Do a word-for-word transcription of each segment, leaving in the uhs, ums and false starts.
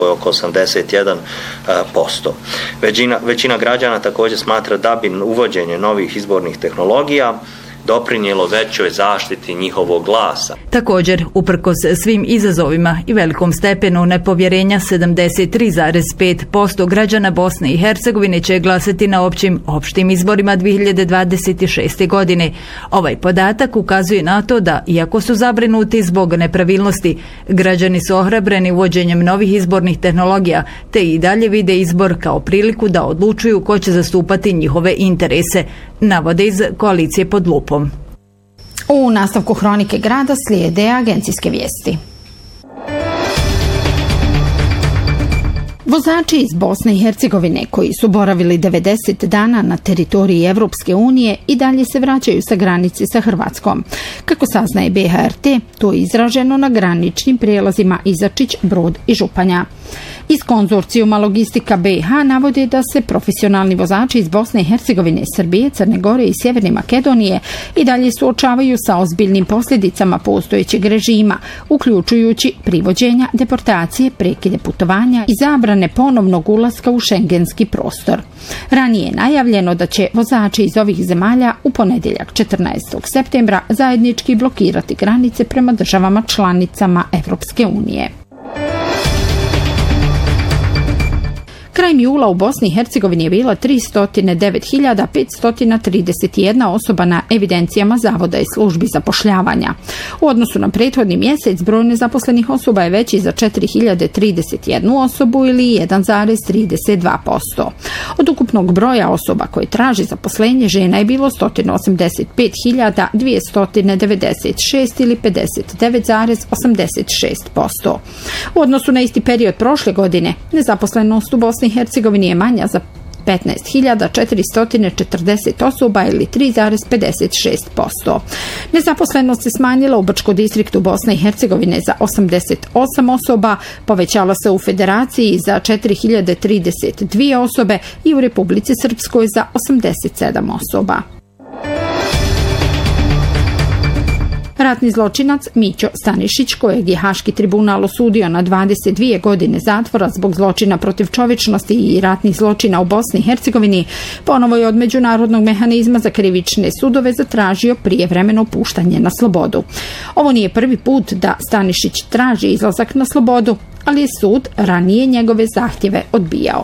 oko osamdeset jedan posto. Većina, većina građana također smatra da bi uvođenje novih izbornih tehnologija doprinijelo većoj zaštiti njihovog glasa. Također, uprkos svim izazovima i velikom stepenu nepovjerenja, sedamdeset tri zarez pet posto građana Bosne i Hercegovine će glasati na općim opštim izborima dvije hiljade dvadeset šeste. godine. Ovaj podatak ukazuje na to da, iako su zabrinuti zbog nepravilnosti, građani su ohrabreni uvođenjem novih izbornih tehnologija, te i dalje vide izbor kao priliku da odlučuju ko će zastupati njihove interese, navode iz koalicije Pod lupom. U nastavku Hronike grada slijede agencijske vijesti. Vozači iz Bosne i Hercegovine koji su boravili devedeset dana na teritoriji Evropske unije i dalje se vraćaju sa granice sa Hrvatskom. Kako saznaje B H R T, to je izraženo na graničnim prijelazima Izačić, Brod i Županja. Iz konzorcijuma Logistika B H navode da se profesionalni vozači iz Bosne i Hercegovine, Srbije, Crne Gore i Sjeverne Makedonije i dalje suočavaju sa ozbiljnim posljedicama postojećeg režima, uključujući privođenja, deportacije, prekide putovanja i zabrane ponovnog ulaska u šengenski prostor. Ranije je najavljeno da će vozači iz ovih zemalja u ponedjeljak četrnaestog septembra zajednički blokirati granice prema državama članicama Evropske unije. Krajem jula u Bosni i Hercegovini je bila tristo devet hiljada petsto trideset jedna osoba na evidencijama Zavoda i službi zapošljavanja. U odnosu na prethodni mjesec broj nezaposlenih osoba je veći za četiri hiljade trideset jednu osobu ili jedan zarez trideset dva posto. Od ukupnog broja osoba koje traži zaposlenje žena je bilo sto osamdeset pet hiljada dvjesto devedeset šest ili pedeset devet zarez osamdeset šest posto. U odnosu na isti period prošle godine nezaposlenost u Bosni i Hercegovini je manja za petnaest hiljada četiristo četrdeset osoba ili tri zarez pedeset šest posto. Nezaposlenost se smanjila u Brčkom distriktu Bosne i Hercegovine za osamdeset osam osoba, povećala se u Federaciji za četiri hiljade trideset dvije osobe i u Republici Srpskoj za osamdeset sedam osoba. Ratni zločinac Mićo Stanišić, kojeg je Haški tribunal osudio na dvadeset dvije godine zatvora zbog zločina protiv čovječnosti i ratnih zločina u Bosni i Hercegovini, ponovo je od Međunarodnog mehanizma za krivične sudove zatražio prijevremeno puštanje na slobodu. Ovo nije prvi put da Stanišić traži izlazak na slobodu, ali je sud ranije njegove zahtjeve odbijao.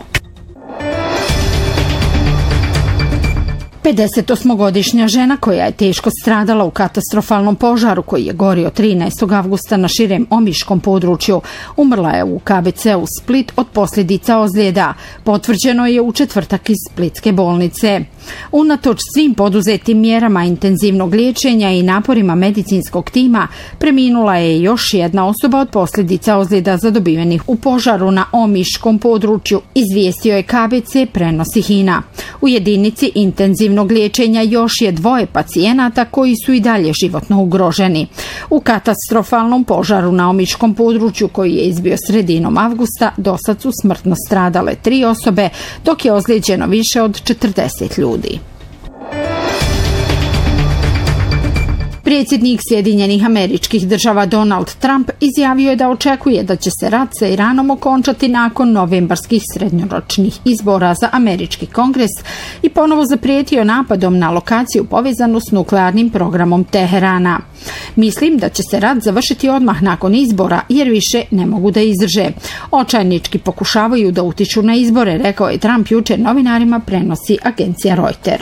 pedesetosmogodišnja žena koja je teško stradala u katastrofalnom požaru koji je gorio trinaestog avgusta na širem omiškom području umrla je u K B C-u Split od posljedica ozljeda. Potvrđeno je u četvrtak iz Splitske bolnice. Unatoč svim poduzetim mjerama intenzivnog liječenja i naporima medicinskog tima, preminula je još jedna osoba od posljedica ozljeda zadobivenih u požaru na omiškom području, izvijestio je K B C prenosi Hina. U jedinici intenzivnog liječenja još je dvoje pacijenata koji su i dalje životno ugroženi. U katastrofalnom požaru na omiškom području koji je izbio sredinom avgusta dosad su smrtno stradale tri osobe, dok je ozlijeđeno više od četrdeset ljudi. Predsjednik Sjedinjenih Američkih Država Donald Trump izjavio je da očekuje da će se rat sa Iranom okončati nakon novembarskih srednjoročnih izbora za američki kongres i ponovo zaprijetio napadom na lokaciju povezanu s nuklearnim programom Teherana. Mislim da će se rat završiti odmah nakon izbora jer više ne mogu da izdrže. Očajnički pokušavaju da utiču na izbore, rekao je Trump jučer novinarima, prenosi agencija Reuters.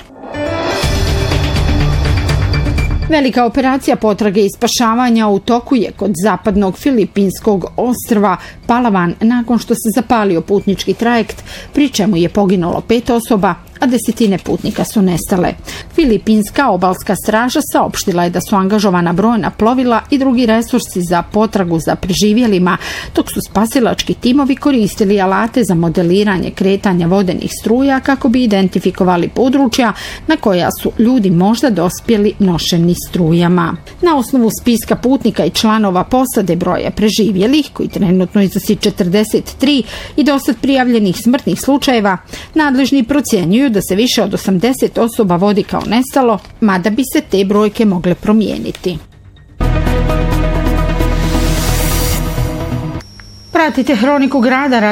Velika operacija potrage i spašavanja u toku je kod zapadnog filipinskog ostrva Palawan nakon što se zapalio putnički trajekt, pri čemu je poginulo pet osoba, a desetine putnika su nestale. Filipinska obalska straža saopštila je da su angažovana brojna plovila i drugi resursi za potragu za preživjelima, dok su spasilački timovi koristili alate za modeliranje kretanja vodenih struja kako bi identifikovali područja na koja su ljudi možda dospjeli nošeni strujama. Na osnovu spiska putnika i članova posade broja preživjelih, koji trenutno iznosi četrdeset tri i dosad prijavljenih smrtnih slučajeva, nadležni procjenjuju da se više od osamdeset osoba vodi kao nestalo, mada bi se te brojke mogle promijeniti. Pratite Hroniku grada.